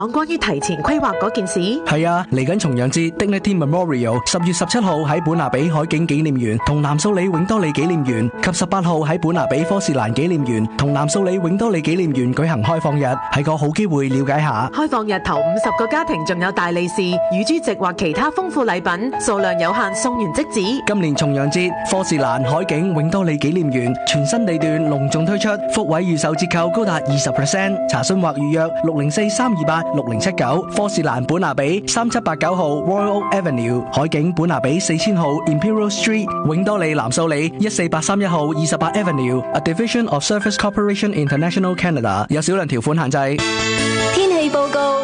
講關於提前規劃嗰件事。 係啊，嚟緊重陽節 Dignity Memorial 10月17號喺本拿比海景紀念園同南蘇里永多里紀念園，及18號喺本拿比科士蘭紀念園同南蘇里永多里紀念園舉行開放日，係個好機會了解下。 開放日頭50個家庭仲有大利是、乳豬席或其他豐富禮品，數量有限，送完即止。 今年重陽節科士蘭海景永多里紀念園全新地段隆重推出，福位預售折扣高達 20%， 查詢或預約604-328-6079，科士蘭本拿比3789號 Royal Oak Avenue， 海景本拿比4000號 Imperial Street， 永多里南蘇里14831號28 Avenue，A Division of Service Corporation International Canada， 有少量條款限制。 天氣報告。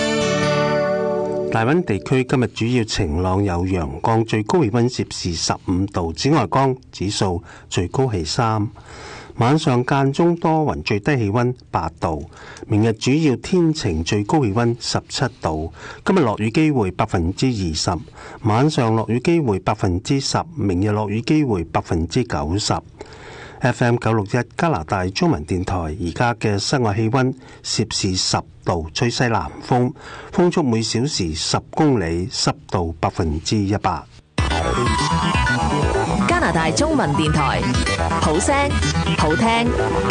大溫地區今日主要晴朗有陽光，最高氣溫攝氏15度，紫外光指數最高係3。晚上間中多雲，最低氣溫8度。明日主要天晴，最高氣溫17度。今日落雨機會20%，晚上落雨機會10%，明日落雨機會90%。FM 961加拿大中文電台，而家嘅室外氣溫攝氏10度，吹西南風，風速每小時10公里，濕度100%。 加拿大中文電台，好聲好聽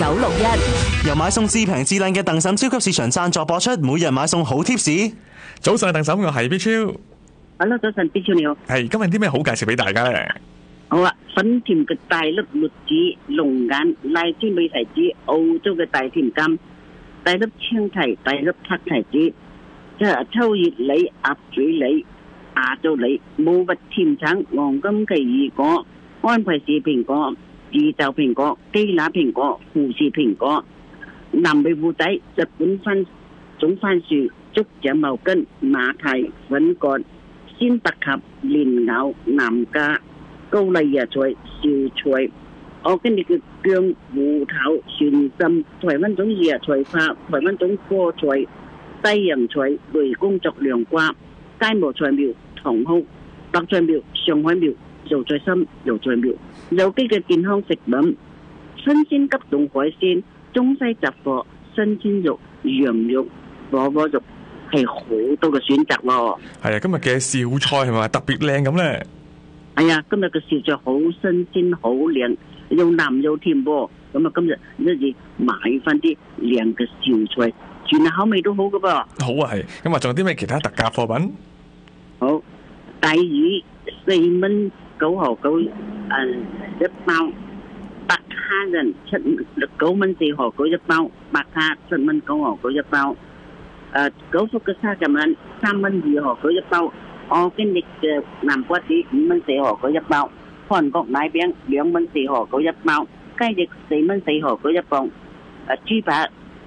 961， 由買餸至平至靚嘅鄧嬸超級市場贊助播出，每日買餸好貼士。早上鄧嬸，我係 B 超。 Hello， 早晨 B 超你好。 係，今日啲咩好介紹俾大家咧？ 好啊，粉甜嘅大粒栗子、龍眼、荔枝美提子、澳洲嘅大甜柑、大粒青提、大粒黑提子，即係秋葉梨、鴨嘴梨、亞洲梨、冇核甜橙、黃金奇異果、安培士蘋果、自就蘋果、基拿蘋果、富士蘋果、南美芋仔、日本種番薯、竹井毛根、馬蹄、粉乾、鮮白合、蓮藕、南瓜、高麗芽菜、紹菜，我跟住嘅薑、芋頭、蒜心、台灣種芽菜花、台灣種菠菜、西洋菜、雷公作涼瓜、雞毛菜苗、茼蒿、白菜苗、上海苗、油菜心、油菜苗，有機嘅健康食品，新鮮急凍海鮮、中西雜貨、新鮮肉、羊肉、火鍋肉，係好多嘅選擇喎。 係啊，今日嘅紹菜係咪特別靚咁咧？ 係啊，今日嘅紹菜好新鮮好靚，又藍又甜喎。咁啊，今日一要買翻啲靚嘅紹菜，全口味都好嘅噃。 好啊，係。咁啊，仲有啲咩其他特價貨品？ 好，大魚4蚊9毫9一包，白蝦仁9蚊4毫9一包，白蝦7蚊9毫9一包。九福嘅沙薑粉3蚊2毫9一包。我經歷嘅南瓜子5蚊4毫9一包，韓國奶餅2蚊4毫9一包，雞翼4蚊4毫9一磅，豬扒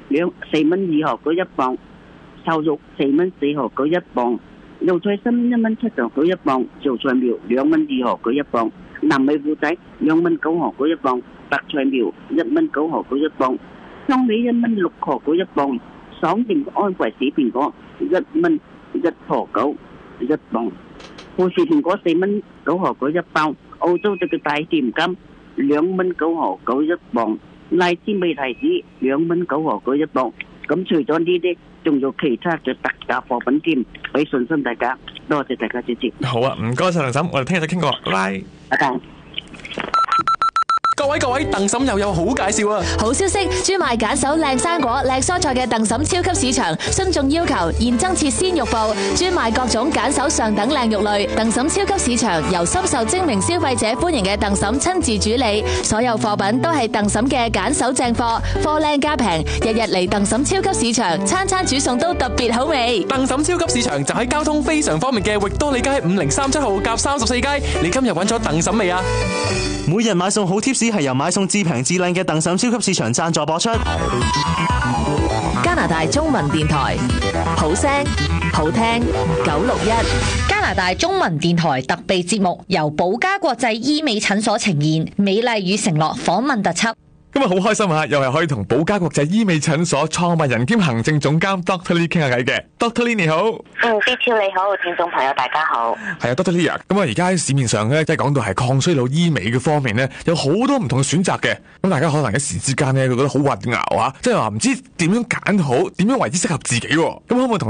4蚊2毫9一磅，瘦肉4蚊4毫9一磅，油菜心1蚊7毫9一磅，油菜苗2蚊2毫9一磅，南美芋仔2蚊9毫9一磅，白菜苗1蚊9毫9一磅，香梨1蚊6毫9一磅，爽甜安培士蘋果1蚊1毫9一磅，富士蘋果4蚊9毫9一包，澳洲嘅大甜柑2蚊9毫9一磅，荔枝美提子2蚊9毫9一磅。咁除咗呢啲，仲有其他嘅特價貨品添，俾信心大家，多謝大家支持。 好啊，唔該晒鄧嬸，我哋聽日再傾過，拜拜。 拜拜。 各位，鄧嬸又有好介紹啊！ 好消息，專賣揀手靚生果、靚蔬菜嘅鄧嬸超級市場，信眾要求現增設鮮肉部，專賣各種揀手上等靚肉類。鄧嬸超級市場由深受精明消費者歡迎嘅鄧嬸親自主理，所有貨品都係鄧嬸嘅揀手正貨，貨靚價平，日日嚟鄧嬸超級市場，餐餐煮餸都特別好味。 鄧嬸超級市場就喺交通非常方便嘅域多利街5037號夾34街，你今日揾咗鄧嬸未啊？ 每日買餸好貼士係由買餸至平至靚嘅鄧嬸超級市場贊助播出。 加拿大中文電台，好聲好聽961。加拿大中文電台特備節目由寶嘉國際醫美診所呈現，美麗與承諾訪問特輯。 今日好開心啊，又係可以同寶嘉國際醫美診所創辦人兼行政總監 Dr. Lee 傾下偈嘅。Dr. Lee 你好。 ，BQ 你好，聽眾朋友大家好。 係啊 ，Dr. Lee 啊，咁啊而家喺市面上咧，即係講到係抗衰老醫美嘅方面咧，有好多唔同嘅選擇嘅。咁大家可能一時之間咧，會覺得好混淆啊，即係話唔知點樣揀好，點樣為之適合自己。咁可唔可以同